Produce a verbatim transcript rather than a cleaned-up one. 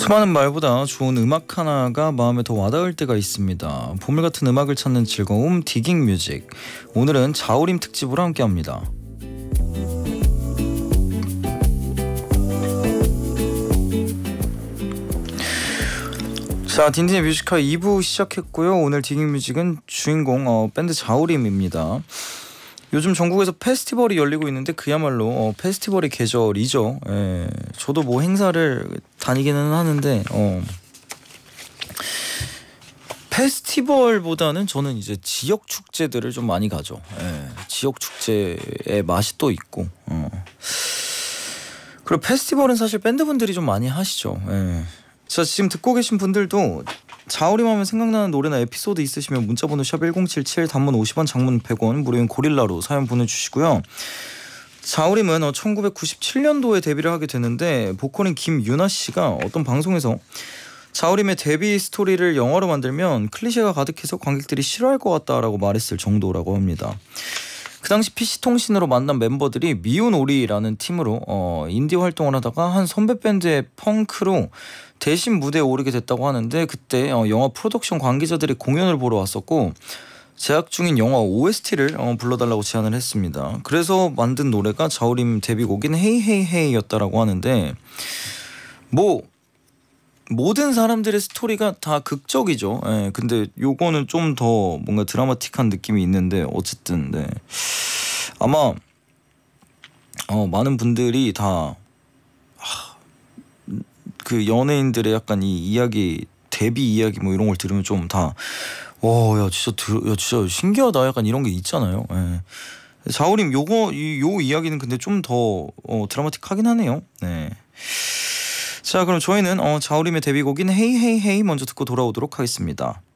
수많은 말보다 좋은 음악 하나가 마음에 더 와닿을 때가 있습니다. 보물 같은 음악을 찾는 즐거움, 디깅 뮤직. 오늘은 자우림 특집으로 함께합니다. 자, 딘딘의 뮤지카 이 부 시작했고요. 오늘 디깅 뮤직은 주인공 어, 밴드 자우림입니다. 요즘 전국에서 페스티벌이 열리고 있는데 그야말로 어, 페스티벌의 계절이죠. 예, 저도 뭐 행사를 다니기는 하는데 어, 페스티벌보다는 저는 이제 지역 축제들을 좀 많이 가죠. 예, 지역 축제의 맛이 또 있고 어. 그리고 페스티벌은 사실 밴드분들이 좀 많이 하시죠. 예. 자, 지금 듣고 계신 분들도 자우림 하면 생각나는 노래나 에피소드 있으시면 문자번호 샵 일공칠칠, 단문 오십 원, 장문 백 원, 무료인 고릴라로 사연 보내주시고요. 자우림은 천구백구십칠 년도에 데뷔를 하게 되는데 보컬인 김유나씨가 어떤 방송에서 자우림의 데뷔 스토리를 영화로 만들면 클리셰가 가득해서 관객들이 싫어할 것 같다라고 말했을 정도라고 합니다. 그 당시 피씨통신으로 만난 멤버들이 미운오리라는 팀으로 어, 인디 활동을 하다가 한 선배 밴드의 펑크로 대신 무대에 오르게 됐다고 하는데 그때 어, 영화 프로덕션 관계자들이 공연을 보러 왔었고 제작 중인 영화 오에스티를 어, 불러달라고 제안을 했습니다. 그래서 만든 노래가 자우림 데뷔곡인 헤이 헤이 헤이였다라고 하는데 뭐 모든 사람들의 스토리가 다 극적이죠. 예, 근데 요거는 좀 더 뭔가 드라마틱한 느낌이 있는데 어쨌든 네. 아마 어, 많은 분들이 다 그 연예인들의 약간 이 이야기, 데뷔 이야기 뭐 이런 걸 들으면 좀 다 와, 야 진짜 들, 야 진짜 신기하다 약간 이런 게 있잖아요. 예. 자우림 요거 이, 요 이야기는 근데 좀 더 어, 드라마틱하긴 하네요. 네. 자, 그럼 저희는 어, 자우림의 데뷔곡인 헤이 헤이 헤이 먼저 듣고 돌아오도록 하겠습니다.